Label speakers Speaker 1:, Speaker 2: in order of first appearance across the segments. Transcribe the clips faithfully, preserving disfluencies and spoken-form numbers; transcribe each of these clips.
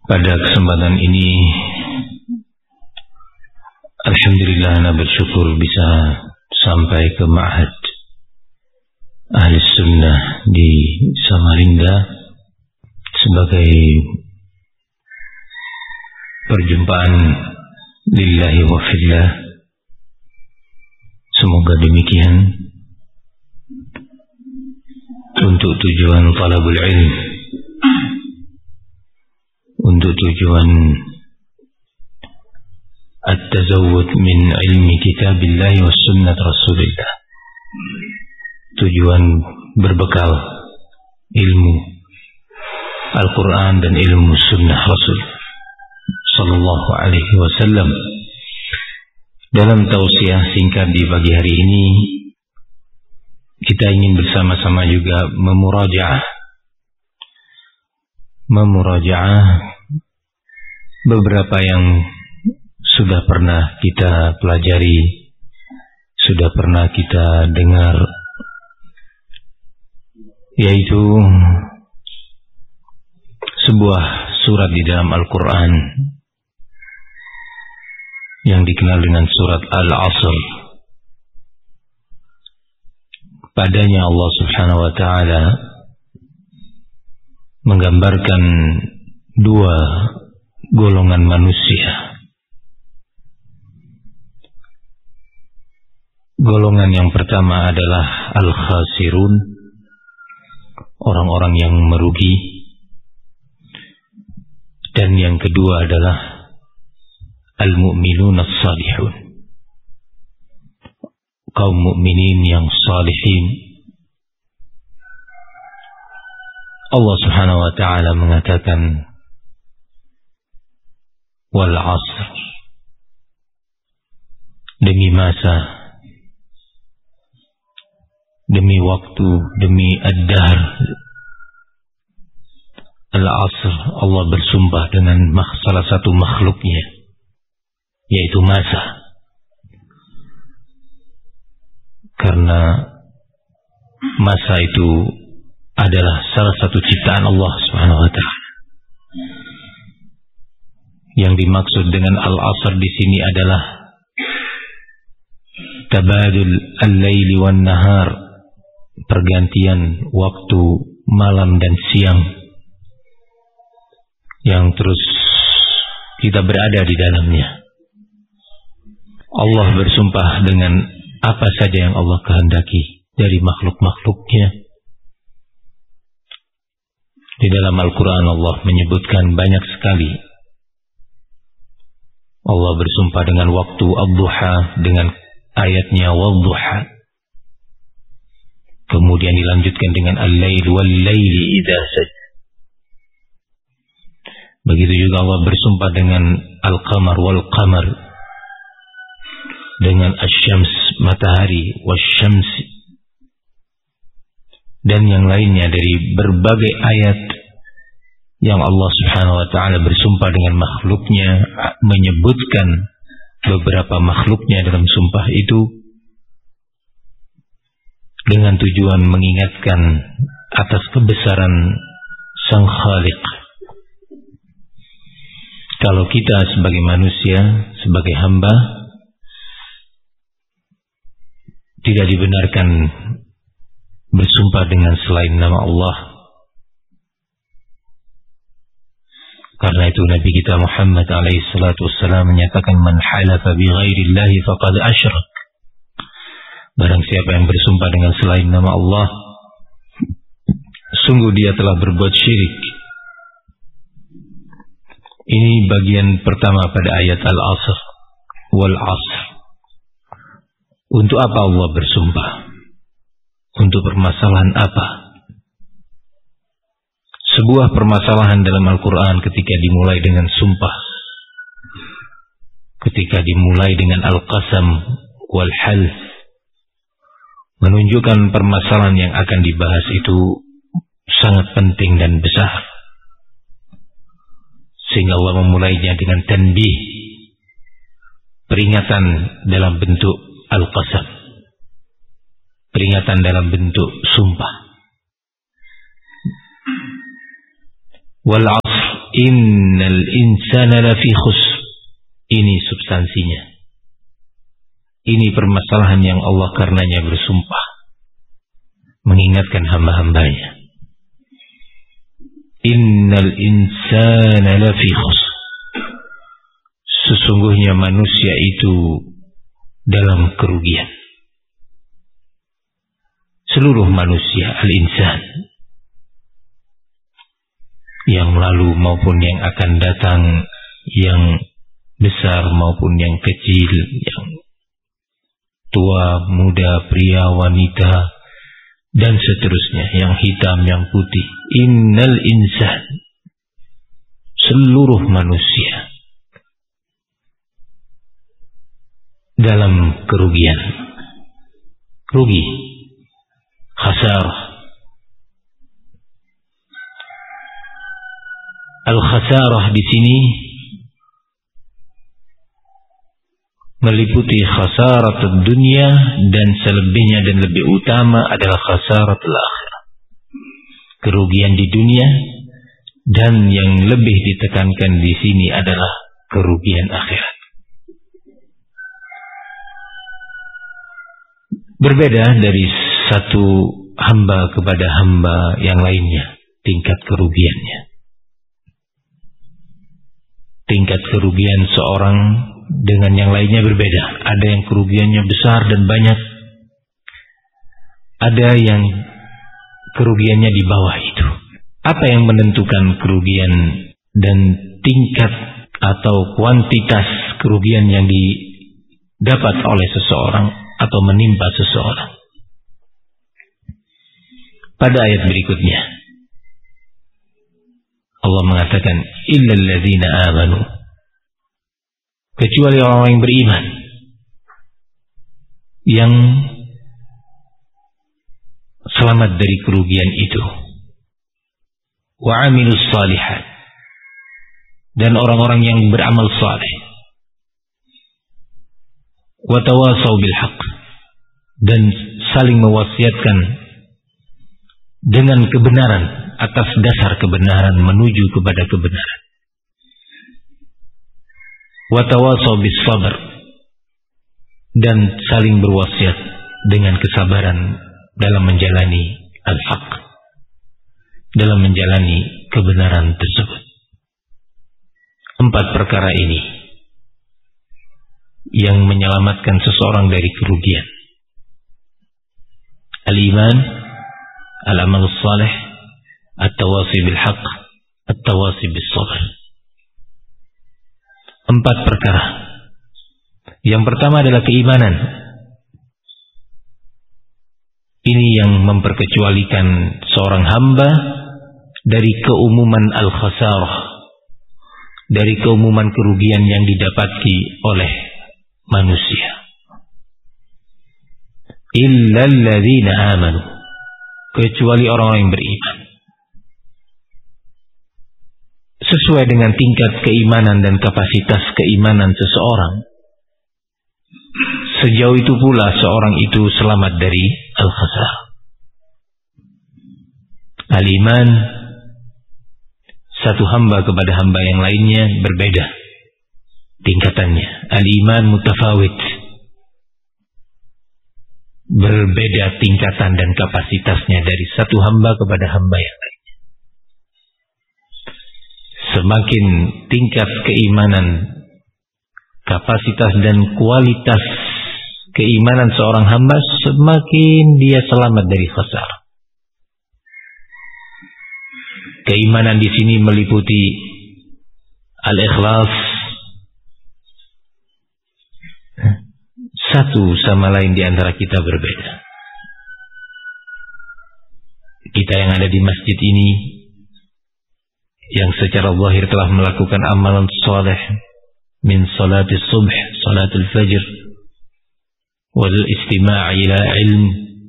Speaker 1: Pada kesempatan ini, alhamdulillah ana bersyukur bisa sampai ke Ma'had Ahli Sunnah di Samarinda sebagai perjumpaan lillahi wa fillah. Semoga demikian untuk tujuan talabul ilm, untuk tujuan at-tazawwud min ilmi kitabillah wa sunnat rasulillah, tujuan berbekal ilmu Al-Quran dan ilmu sunnah Rasul sallallahu alaihi wasallam. Dalam tausiah singkat di pagi hari ini, kita ingin bersama-sama juga memurajaah memurajaah beberapa yang sudah pernah kita pelajari, sudah pernah kita dengar, yaitu sebuah surat di dalam Al-Quran yang dikenal dengan surat Al-Asr. Padanya Allah Subhanahu wa ta'ala menggambarkan dua golongan manusia. Golongan yang pertama adalah al-khasirun, orang-orang yang merugi. Dan yang kedua adalah al-mu'minun as-salihun, kaum mukminin yang salihin. Allah Subhanahu wa ta'ala mengatakan wal asr, demi masa, demi waktu, demi ad-dahr. Al-asr, Allah bersumpah dengan salah satu makhluknya, yaitu masa. Karena masa itu adalah salah satu ciptaan Allah Subhanahu wa ta'ala. Yang dimaksud dengan al-asr di sini adalah tabadul al-laili wan nahar, pergantian waktu malam dan siang yang terus kita berada di dalamnya. Allah bersumpah dengan apa saja yang Allah kehendaki dari makhluk-makhluknya. Di dalam Al-Quran Allah menyebutkan banyak sekali. Allah bersumpah dengan waktu ad-duha, dengan ayatnya wad-duha. Kemudian dilanjutkan dengan al-lail wal-laili idza sajda. Begitu juga Allah bersumpah dengan al-qamar wal-qamar, dengan asy-syams, matahari, wasyamsi, dan yang lainnya dari berbagai ayat yang Allah Subhanahu wa ta'ala bersumpah dengan makhluknya, menyebutkan beberapa makhluknya dalam sumpah itu dengan tujuan mengingatkan atas kebesaran Sang Khaliq. Kalau kita sebagai manusia, sebagai hamba, tidak dibenarkan bersumpah dengan selain nama Allah. Karena itu Nabi kita Muhammad alaihi salatu wassalam menyatakan, man halafa bi ghairillahi faqad asyrak. Barang siapa yang bersumpah dengan selain nama Allah, sungguh dia telah berbuat syirik. Ini bagian pertama pada ayat Al-Asr wal Asr. Untuk apa Allah bersumpah? Untuk permasalahan apa? Sebuah permasalahan dalam Al-Quran ketika dimulai dengan sumpah, ketika dimulai dengan Al-Qasam wal-Half, menunjukkan permasalahan yang akan dibahas itu sangat penting dan besar. Sehingga Allah memulainya dengan tanbih, peringatan dalam bentuk Al-Qasam, peringatan dalam bentuk sumpah. Wal asr, innal insana lafi khusr. Ini substansinya. Ini permasalahan yang Allah karenanya bersumpah, mengingatkan hamba-hambanya. Innal insana lafi khusr. Sesungguhnya manusia itu dalam kerugian. Seluruh manusia, al-insan, yang lalu maupun yang akan datang, yang besar maupun yang kecil, yang tua, muda, pria, wanita, dan seterusnya, yang hitam, yang putih. Innal insan, seluruh manusia dalam kerugian. Rugi, khasarah. Al-khasarah di sini meliputi khasaratul dunia, dan selebihnya dan lebih utama adalah khasaratul akhirah. Kerugian di dunia, dan yang lebih ditekankan di sini adalah kerugian akhirat. Berbeda dari satu hamba kepada hamba yang lainnya tingkat kerugiannya. Tingkat kerugian seorang dengan yang lainnya berbeda. Ada yang kerugiannya besar dan banyak, ada yang kerugiannya di bawah itu. Apa yang menentukan kerugian dan tingkat atau kuantitas kerugian yang didapat oleh seseorang atau menimpa seseorang? Pada ayat berikutnya Allah mengatakan illal ladzina amanu, kecuali orang yang beriman, yang selamat dari kerugian itu, wa amilus shalihat, dan orang-orang yang beramal saleh, wa tawasaw bil haqq, dan saling mewasiatkan dengan kebenaran, atas dasar kebenaran, menuju kepada kebenaran. Wa tawasaw bis sabr, dan saling berwasiat dengan kesabaran dalam menjalani al-haq, dalam menjalani kebenaran tersebut. Empat perkara ini yang menyelamatkan seseorang dari kerugian. Al-iman, al-amal salih, at-tawasi bil haqq, at-tawasi bis sabr. Empat perkara. Yang pertama adalah keimanan. Ini yang memperkecualikan seorang hamba dari keumuman al-khasarah, dari keumuman kerugian yang didapati oleh manusia. Illal ladzina amanu, kecuali orang-orang yang beriman. Sesuai dengan tingkat keimanan dan kapasitas keimanan seseorang, sejauh itu pula seorang itu selamat dari al-khasar. Al-iman, satu hamba kepada hamba yang lainnya berbeda tingkatannya. Al-iman mutafawid, berbeda tingkatan dan kapasitasnya dari satu hamba kepada hamba yang lain. Semakin tingkat keimanan, kapasitas dan kualitas keimanan seorang hamba, semakin dia selamat dari khasar. Keimanan di sini meliputi al-ikhlas, satu sama lain di antara kita berbeda. Kita yang ada di masjid ini, yang secara zahir telah melakukan amalan saleh min salati subh, salatul fajr, wal istima' ila ilm,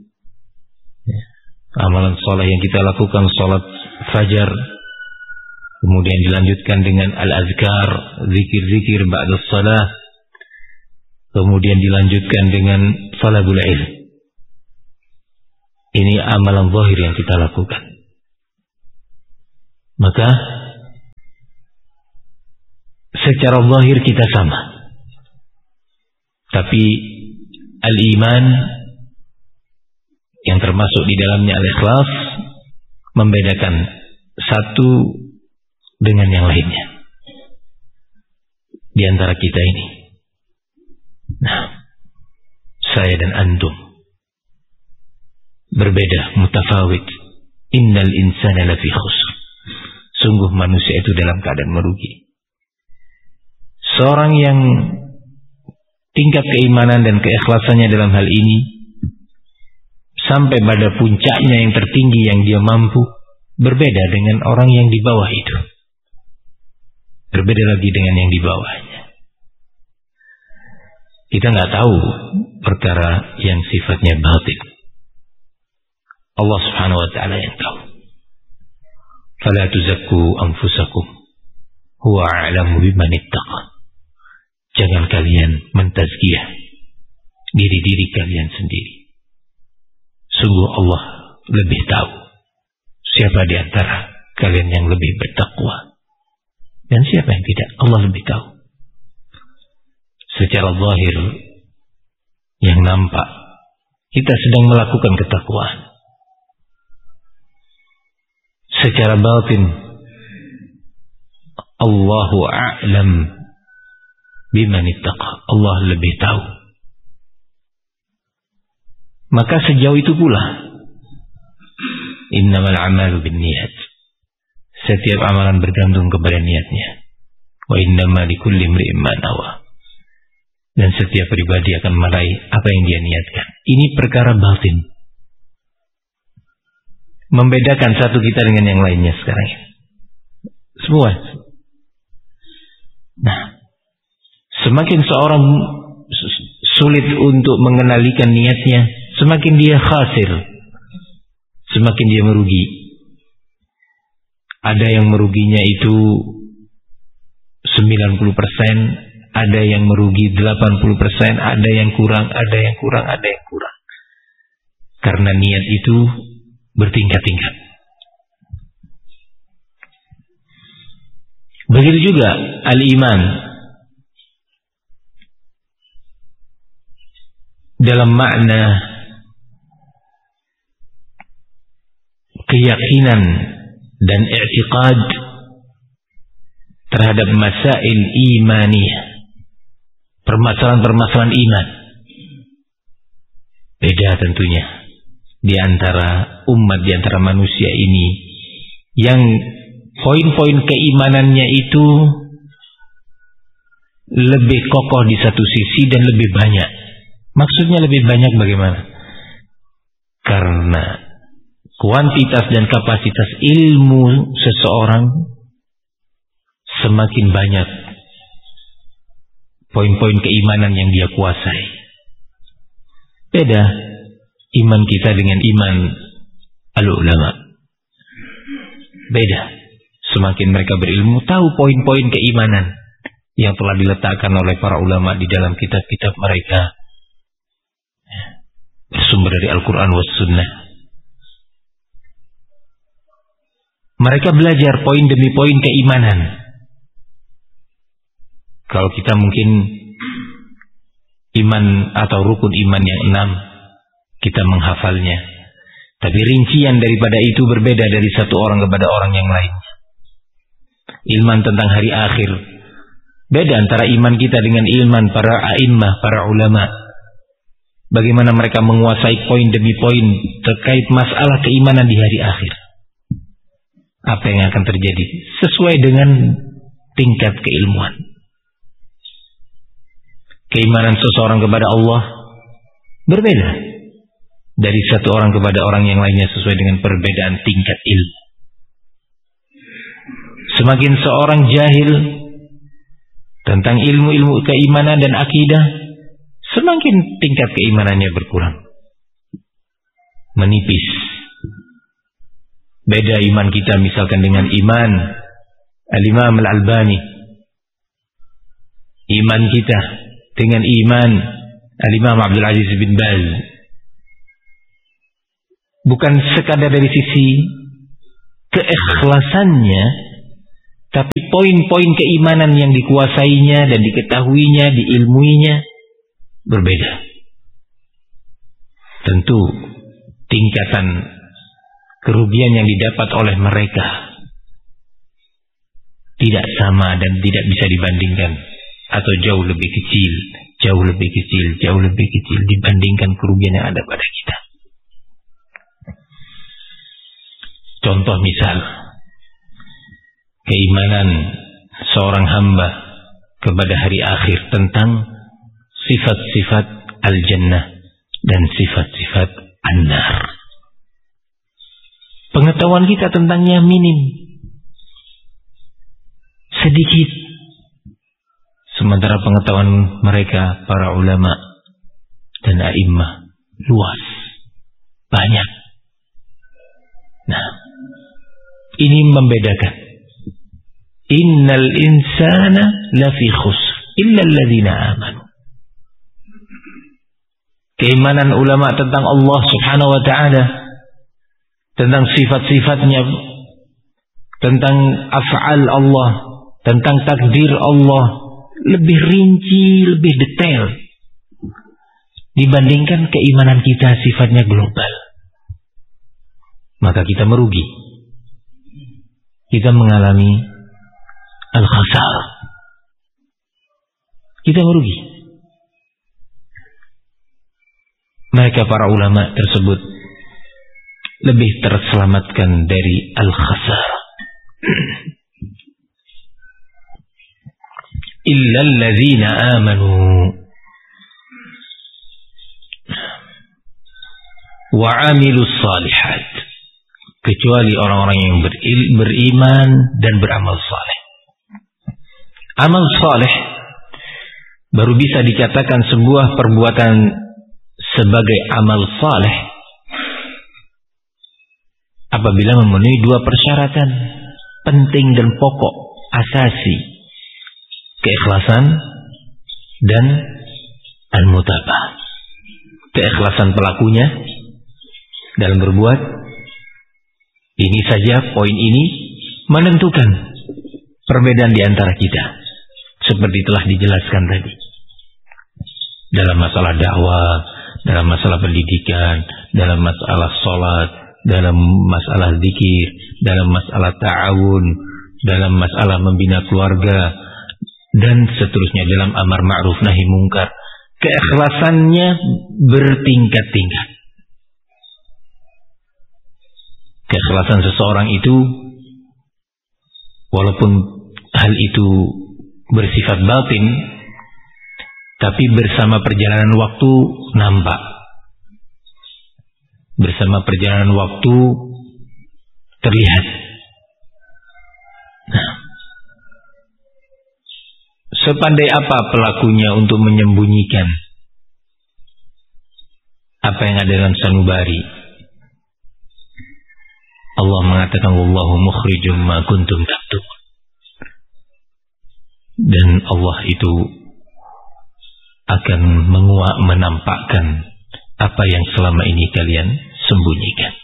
Speaker 1: amalan saleh yang kita lakukan salat fajar, kemudian dilanjutkan dengan al-azkar, zikir-zikir ba'da salat, kemudian dilanjutkan dengan talabul ilm. Ini amalan zahir yang kita lakukan. Maka secara zahir kita sama. Tapi al-iman yang termasuk di dalamnya al-ikhlas membedakan satu dengan yang lainnya di antara kita ini. Nah, saya dan antum berbeda, mutafawit. Innal insana lafi khusr. Sungguh manusia itu dalam keadaan merugi. Seorang yang tingkat keimanan dan keikhlasannya dalam hal ini sampai pada puncaknya yang tertinggi yang dia mampu, berbeda dengan orang yang di bawah itu. Berbeda lagi dengan yang di bawahnya. Kita nggak tahu perkara yang sifatnya batin. Allah Subhanahu wa taala yang tahu. Fala tuzakku anfusakum huwa a'lamu biman ittaqa. Jangan kalian mentazkiyah diri-diri kalian sendiri. Sungguh Allah lebih tahu siapa di antara kalian yang lebih bertakwa dan siapa yang tidak. Allah lebih tahu. Secara zahir yang nampak kita sedang melakukan ketakwaan. Secara batin Allahu a'lam biman ittaqa. Allah lebih tahu. Maka sejauh itu pula innamal a'malu binniyat. Setiap amalan bergantung kepada niatnya. Wa innama likulli imri'in ma nawa. Dan setiap pribadi akan meraih apa yang dia niatkan. Ini perkara batin. Membedakan satu kita dengan yang lainnya sekarang ini. Semua. Nah, semakin seorang sulit untuk mengenalikan niatnya, semakin dia khasir, semakin dia merugi. Ada yang meruginya itu sembilan puluh persen, ada yang merugi delapan puluh persen, ada yang kurang, ada yang kurang, ada yang kurang. Karena niat itu bertingkat-tingkat. Begitu juga al-iman. Dalam makna keyakinan dan i'tiqad terhadap masail imaniyah, permasalahan-permasalahan iman. Beda tentunya di antara umat, di antara manusia ini yang poin-poin keimanannya itu lebih kokoh di satu sisi dan lebih banyak. Maksudnya lebih banyak bagaimana? Karena kuantitas dan kapasitas ilmu seseorang semakin banyak poin-poin keimanan yang dia kuasai. Beda iman kita dengan iman al-ulama. Beda. Semakin mereka berilmu, tahu poin-poin keimanan yang telah diletakkan oleh para ulama di dalam kitab-kitab mereka, bersumber dari Al-Quran was Sunnah. Mereka belajar poin demi poin keimanan. Kalau kita mungkin iman atau rukun iman yang enam, kita menghafalnya. Tapi rincian daripada itu berbeda dari satu orang kepada orang yang lain. Ilman tentang hari akhir beda antara iman kita dengan ilman para a'immah, para ulama. Bagaimana mereka menguasai poin demi poin terkait masalah keimanan di hari akhir. Apa yang akan terjadi sesuai dengan tingkat keilmuan. Keimanan seseorang kepada Allah berbeda dari satu orang kepada orang yang lainnya sesuai dengan perbedaan tingkat ilmu. Semakin seorang jahil tentang ilmu-ilmu keimanan dan akidah, semakin tingkat keimanannya berkurang, menipis. Beda iman kita misalkan dengan iman Al-Imam Al-Albani. Iman kita dengan iman Al-Imam Abdul Aziz bin Baz. Bukan sekadar dari sisi keikhlasannya, Tapi poin-poin keimanan yang dikuasainya dan diketahuinya, diilmuinya berbeda. Tentu tingkatan kerugian yang didapat oleh mereka tidak sama dan tidak bisa dibandingkan, atau jauh lebih kecil, jauh lebih kecil, jauh lebih kecil dibandingkan kerugian yang ada pada kita. Contoh misal, keimanan seorang hamba kepada hari akhir tentang sifat-sifat al-jannah dan sifat-sifat an-nar. Pengetahuan kita tentangnya minim, sedikit. Sementara pengetahuan mereka, para ulama dan a'immah, luas, banyak. Nah, ini membedakan. Innal insana lafi khusr illa alladhina amanu. Keimanan ulama tentang Allah Subhanahu wa ta'ala, tentang sifat-sifatnya, tentang af'al Allah, tentang takdir Allah, lebih rinci, lebih detail dibandingkan keimanan kita sifatnya global. Maka kita merugi. Kita mengalami al-khasar. Kita merugi. Mereka para ulama tersebut lebih terselamatkan dari al-khasar. Illa alladzina amanu wa 'amilus shalihat, kecuali orang-orang yang beriman dan beramal saleh. Amal saleh baru bisa dikatakan sebuah perbuatan sebagai amal saleh apabila memenuhi dua persyaratan penting dan pokok, asasi: keikhlasan dan al-mutabah. Keikhlasan pelakunya dalam berbuat. Ini saja, poin ini menentukan perbedaan di antara kita, seperti telah dijelaskan tadi. Dalam masalah dakwah, dalam masalah pendidikan, dalam masalah sholat, dalam masalah zikir, dalam masalah ta'awun, dalam masalah membina keluarga, dan seterusnya, dalam amar ma'ruf nahi mungkar. Keikhlasannya bertingkat-tingkat. Keikhlasan seseorang itu, walaupun hal itu bersifat batin, tapi bersama perjalanan waktu nampak. Bersama perjalanan waktu terlihat. Nah, sepandai apa pelakunya untuk menyembunyikan apa yang ada dalam sanubari, Allah mengatakan wallahu mukhrijum ma kuntum taktubun. Dan Allah itu akan menguak, menampakkan apa yang selama ini kalian sembunyikan.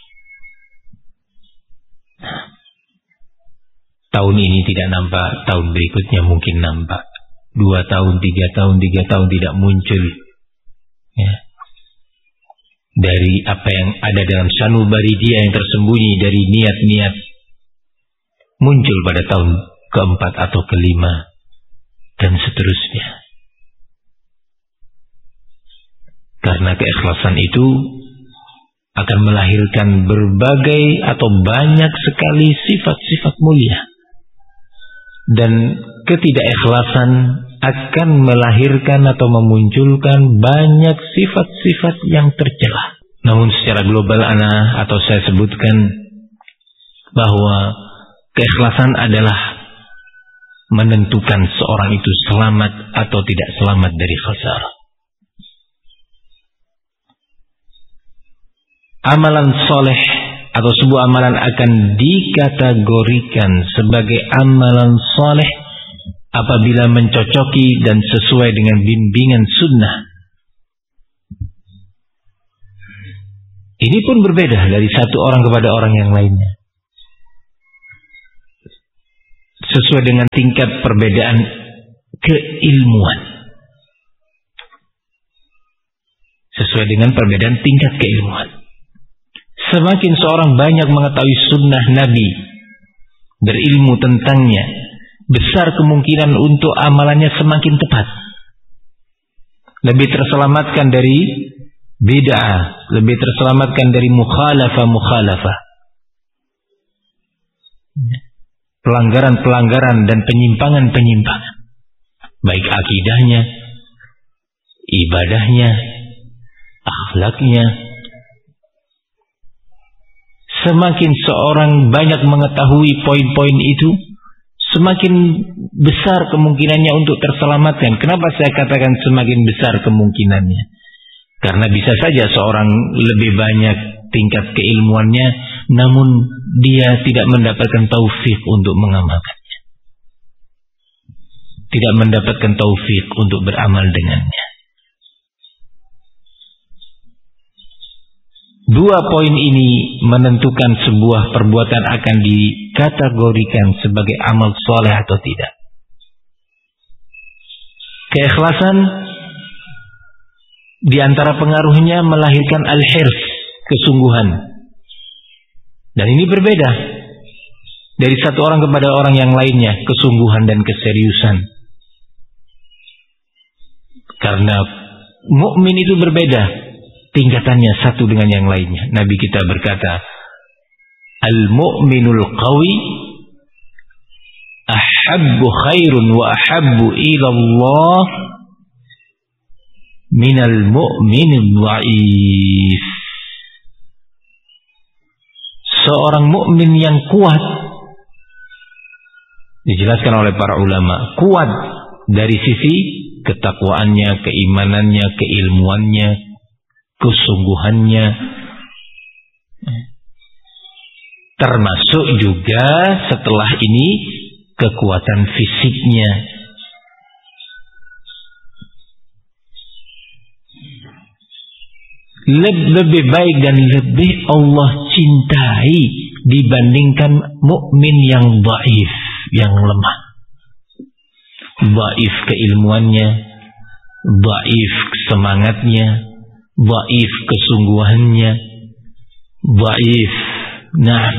Speaker 1: Tahun ini tidak nampak, tahun berikutnya mungkin nampak. Dua tahun, tiga tahun, tiga tahun tidak muncul. Ya. Dari apa yang ada dalam sanubari dia yang tersembunyi dari niat-niat, muncul pada tahun keempat atau kelima, dan seterusnya. Karena keikhlasan itu akan melahirkan berbagai atau banyak sekali sifat-sifat mulia. Dan ketidakikhlasan akan melahirkan atau memunculkan banyak sifat-sifat yang tercela. Namun secara global ana atau saya sebutkan bahwa keikhlasan adalah menentukan seorang itu selamat atau tidak selamat dari khasar. Amalan soleh atau sebuah amalan akan dikategorikan sebagai amalan soleh apabila mencocoki dan sesuai dengan bimbingan sunnah. Ini pun berbeda dari satu orang kepada orang yang lainnya. sesuai dengan tingkat perbedaan keilmuan. Sesuai dengan perbedaan tingkat keilmuan. Semakin seorang banyak mengetahui sunnah Nabi, berilmu tentangnya, besar kemungkinan untuk amalannya semakin tepat. Lebih terselamatkan dari bid'ah, lebih terselamatkan dari mukhalafah-mukhalafah, pelanggaran-pelanggaran dan penyimpangan-penyimpangan, baik akidahnya, ibadahnya, akhlaknya. Semakin seorang banyak mengetahui poin-poin itu, semakin besar kemungkinannya untuk terselamatkan. Kenapa saya katakan semakin besar kemungkinannya? Karena bisa saja seorang lebih banyak tingkat keilmuannya, namun dia tidak mendapatkan taufik untuk mengamalkannya, tidak mendapatkan taufik untuk beramal dengannya. Dua poin ini menentukan sebuah perbuatan akan dikategorikan sebagai amal soleh atau tidak. Keikhlasan di antara pengaruhnya melahirkan al-hirs, kesungguhan. Dan ini berbeda dari satu orang kepada orang yang lainnya, kesungguhan dan keseriusan. Karena mukmin itu berbeda tingkatannya satu dengan yang lainnya. Nabi kita berkata, al-mu'minul qawi ahabbu khairun wa ahabbu ila Allah minal mu'minil dha'if. Seorang mukmin yang kuat, dijelaskan oleh para ulama, kuat dari sisi ketakwaannya, keimanannya, keilmuannya, kesungguhannya, termasuk juga setelah ini kekuatan fisiknya. Lebih baik dan lebih Allah cintai dibandingkan mukmin yang dhaif, yang lemah. Dhaif keilmuannya, dhaif semangatnya, dhaif kesungguhannya, dhaif. Nah,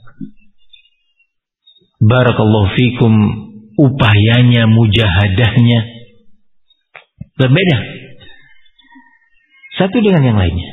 Speaker 1: barakallahu fikum, upayanya, mujahadahnya berbeda satu dengan yang lainnya.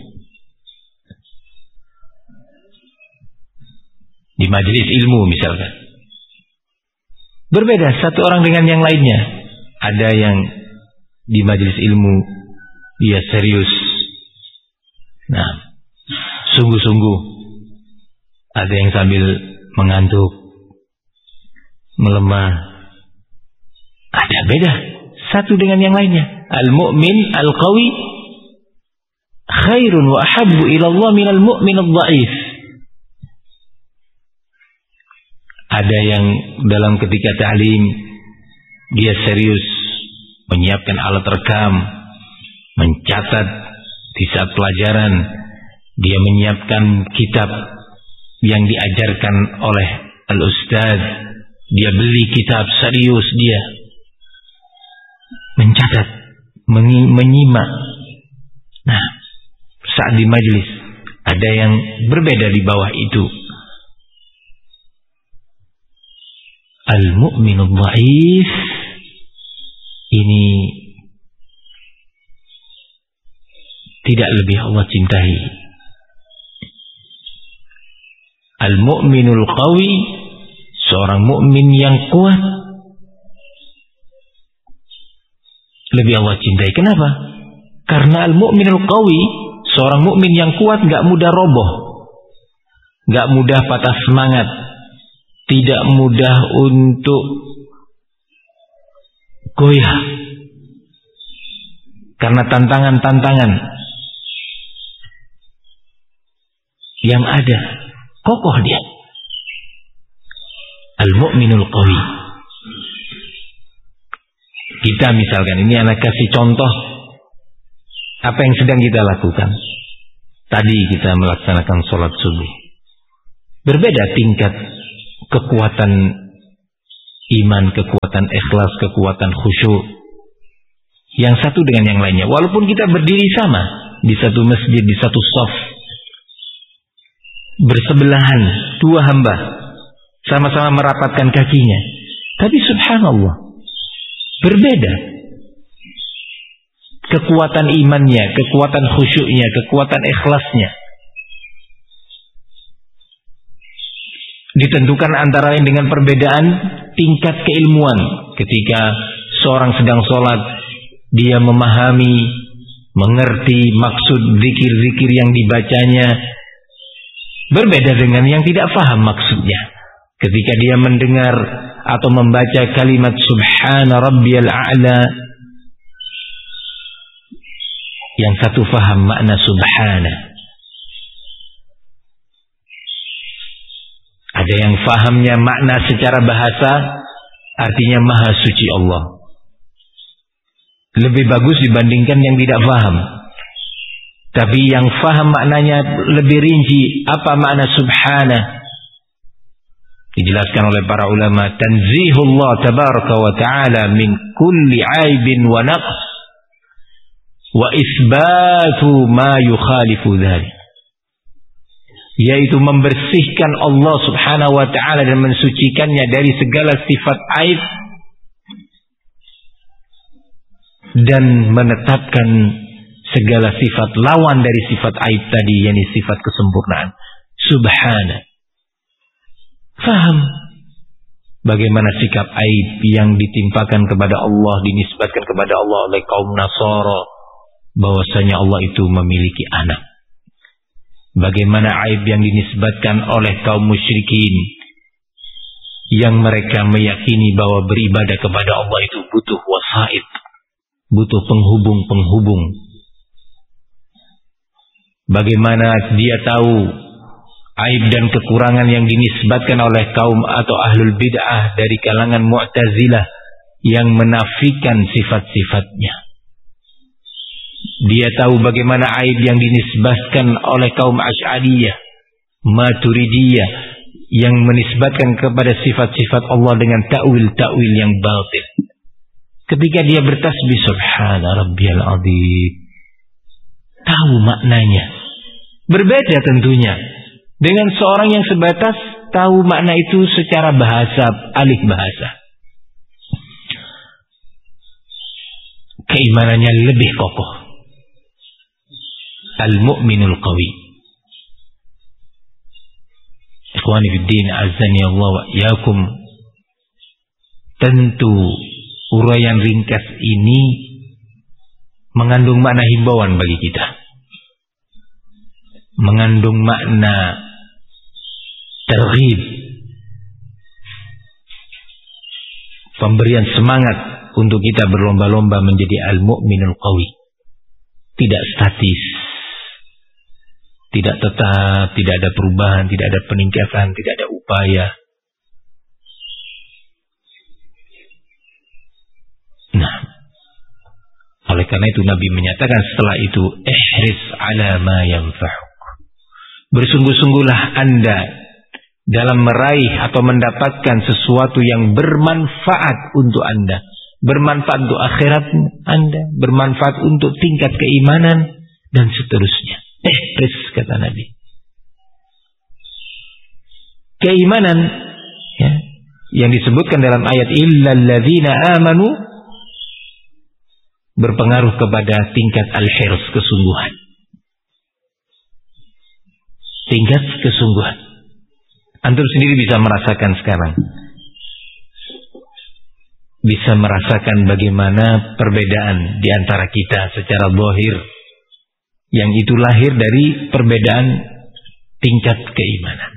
Speaker 1: Di majelis ilmu misalkan, berbeda satu orang dengan yang lainnya. Ada yang di majelis ilmu dia serius, nah, sungguh-sungguh. Ada yang sambil mengantuk, melemah. Ada beda satu dengan yang lainnya. Al-mu'min al-qawi khairun wa ahabbu ila Allah minal mu'min al-dha'if. Ada yang dalam ketika ta'lim dia serius menyiapkan alat rekam, mencatat di saat pelajaran, dia menyiapkan kitab yang diajarkan oleh al-ustaz, dia beli kitab serius, dia mencatat, menyimak. Nah, saat di majelis ada yang berbeda di bawah itu. Al-mu'minul dhaif ini tidak lebih Allah cintai. Al-mu'minul qawi, seorang mukmin yang kuat, lebih Allah cintai. Kenapa? Karena al-mu'minul qawi, seorang mukmin yang kuat, gak mudah roboh, gak mudah patah semangat, tidak mudah untuk goyah karena tantangan-tantangan yang ada. Kokoh dia, al-mu'minul qawi. Kita misalkan, ini anak kasih contoh apa yang sedang kita lakukan. Tadi kita melaksanakan sholat subuh. Berbeda tingkat kekuatan iman, kekuatan ikhlas, kekuatan khusyuk. Yang satu dengan yang lainnya. Walaupun kita berdiri sama di satu masjid, di satu shaf, bersebelahan, dua hamba sama-sama merapatkan kakinya, tapi subhanallah berbeda kekuatan imannya, kekuatan khusyuknya, kekuatan ikhlasnya. Ditentukan antara lain dengan perbedaan tingkat keilmuan. Ketika seorang sedang sholat, dia memahami, mengerti maksud zikir-zikir yang dibacanya, berbeda dengan yang tidak paham maksudnya. Ketika dia mendengar atau membaca kalimat Subhana Rabbiyal A'la, yang satu faham makna Subhana, ada yang fahamnya makna secara bahasa, artinya Maha Suci Allah. Lebih bagus dibandingkan yang tidak faham. Tapi yang faham maknanya lebih rinci, apa makna Subhana? Dijelaskan oleh para ulama, tanzihullah tabaraka wa ta'ala min kulli aibin wa naqs, wa isbatu ma yukhalifu dhalik, yaitu membersihkan Allah subhanahu wa ta'ala dan mensucikannya dari segala sifat aib, dan menetapkan segala sifat lawan dari sifat aib tadi, yakni sifat kesempurnaan. Subhana. Faham bagaimana sikap aib yang ditimpakan kepada Allah, dinisbatkan kepada Allah oleh kaum Nasara, bahwasanya Allah itu memiliki anak. Bagaimana aib yang dinisbatkan oleh kaum musyrikin, yang mereka meyakini bahwa beribadah kepada Allah itu butuh wasaid, butuh penghubung-penghubung. Bagaimana dia tahu aib dan kekurangan yang dinisbatkan oleh kaum atau ahlul bid'ah dari kalangan Mu'tazilah yang menafikan sifat-sifatnya. Dia tahu bagaimana aib yang dinisbatkan oleh kaum Asy'ariyah, Maturidiyah, yang menisbatkan kepada sifat-sifat Allah dengan ta'wil-ta'wil yang batil. Ketika dia bertasbih Subhana Rabbiyal Azim, tahu maknanya. Berbeda tentunya dengan seorang yang sebatas tahu makna itu secara bahasa, alih bahasa. Keimanannya lebih kokoh. Al-mu'minul qawi. Ikhwani fiddin, azani Allah wa iyyakum. Tentu uraian ringkas ini mengandung makna himbauan bagi kita, mengandung makna targhib, pemberian semangat untuk kita berlomba-lomba menjadi al-mu'minul qawi. Tidak statis, tidak tetap, tidak ada perubahan, tidak ada peningkatan, tidak ada upaya. Nah, oleh karena itu Nabi menyatakan setelah itu, ihris ala ma yanfa'uk. Bersungguh-sungguhlah Anda dalam meraih atau mendapatkan sesuatu yang bermanfaat untuk Anda, bermanfaat untuk akhirat Anda, bermanfaat untuk tingkat keimanan, dan seterusnya. Ihris, kata Nabi. Keimanan ya, yang disebutkan dalam ayat illal ladzina amanu berpengaruh kepada tingkat al-hirs, kesungguhan. Tingkat kesungguhan. Antum sendiri bisa merasakan sekarang. Bisa merasakan bagaimana perbedaan di antara kita secara zahir, yang itu lahir dari perbedaan tingkat keimanan.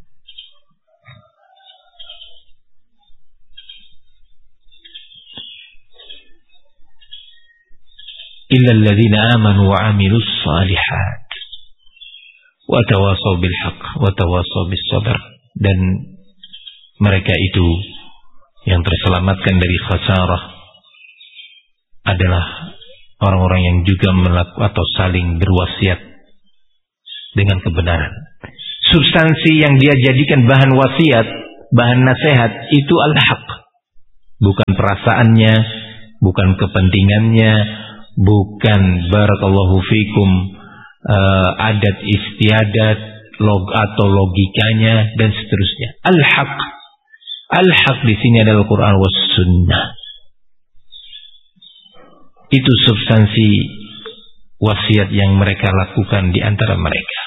Speaker 1: Illal ladzina amanu wa 'amilus shalihat wa tawasaw bil haqq wa tawasaw bis sabr. Dan mereka itu yang terselamatkan dari khasarah adalah orang-orang yang juga melakukan atau saling berwasiat dengan kebenaran. Substansi yang dia jadikan bahan wasiat, bahan nasihat, itu al-haq, bukan perasaannya, bukan kepentingannya, bukan barakallahu fikum uh, adat istiadat log atau logikanya dan seterusnya. Al-haq, al-haq di sini adalah Al-Quran was sunnah. Itu substansi wasiat yang mereka lakukan di antara mereka.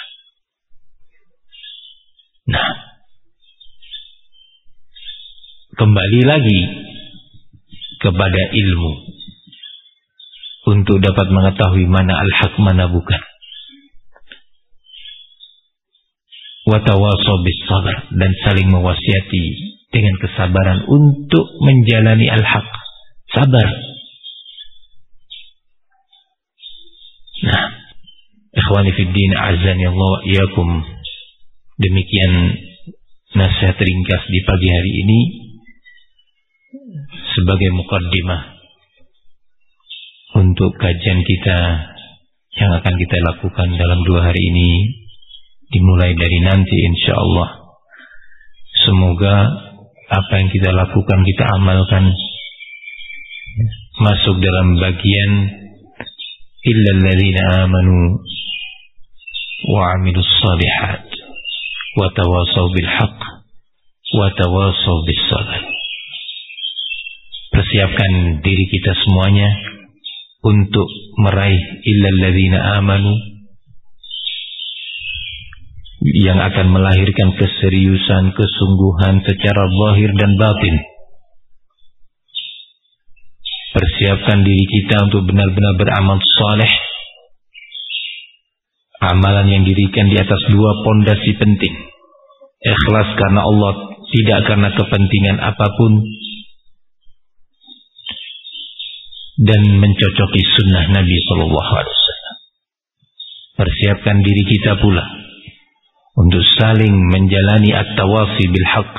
Speaker 1: Nah, kembali lagi kepada ilmu untuk dapat mengetahui mana al-haq, mana bukan. Wa tawasaw bis sabr, dan saling mewasiati dengan kesabaran untuk menjalani al-haq. Sabar. Nah, ikhwani fid din, azani Allah wa iyyakum. Demikian nasihat ringkas di pagi hari ini sebagai muqaddimah untuk kajian kita yang akan kita lakukan dalam dua hari ini, dimulai dari nanti insyaallah. Semoga apa yang kita lakukan, kita amalkan, masuk dalam bagian illal ladzina amanu wa 'amilus shalihat wa tawasaw bil haqq wa tawasaw bis sabr. Persiapkan diri kita semuanya untuk meraih illal ladzina amanu, yang akan melahirkan keseriusan, kesungguhan secara zahir dan batin. Persiapkan diri kita untuk benar-benar beramal saleh, amalan yang didirikan di atas dua pondasi penting. Ikhlas karena Allah, tidak karena kepentingan apapun, dan mencocoki sunnah Nabi sallallahu alaihi wasallam. Persiapkan diri kita pula untuk saling menjalani at-tawasi bil haqq,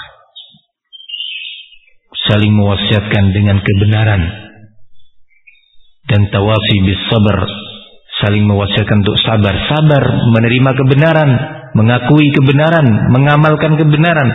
Speaker 1: saling mewasiatkan dengan kebenaran, dan tawasi bis sabr, saling mewasiatkan untuk sabar, sabar menerima kebenaran, mengakui kebenaran, mengamalkan kebenaran.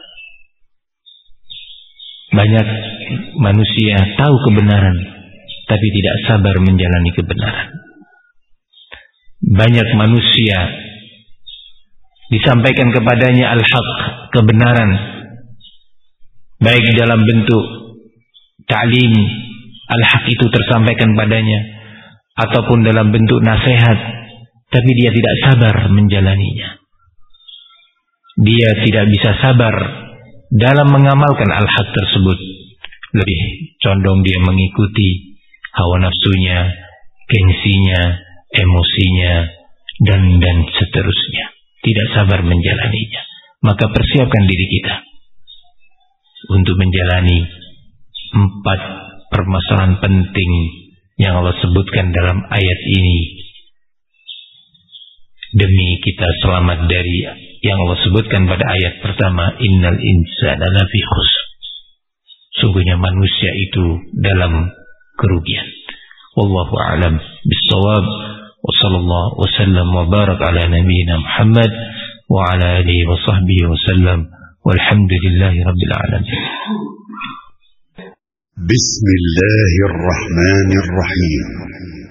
Speaker 1: Banyak manusia tahu kebenaran tapi tidak sabar menjalani kebenaran. Banyak manusia disampaikan kepadanya al-haq, kebenaran, baik dalam bentuk ta'lim, al-haq itu tersampaikan padanya, ataupun dalam bentuk nasihat, tapi dia tidak sabar menjalaninya. Dia tidak bisa sabar dalam mengamalkan al-haq tersebut. Lebih condong dia mengikuti hawa nafsunya, gengsinya, emosinya, dan dan seterusnya. Tidak sabar menjalaninya. Maka persiapkan diri kita untuk menjalani empat permasalahan penting yang Allah sebutkan dalam ayat ini, demi kita selamat dari yang Allah sebutkan pada ayat pertama, innal insana lafi khusr. Sungguhnya manusia itu dalam kerugian. Wallahu a'lam bis-shawab. Wa sallallahu wa sallam wa barak ala nabiyyina Muhammad wa ala alihi wa sahbihi wa sallam. Walhamdulillahi rabbil alamin.
Speaker 2: Bismillahirrahmanirrahim.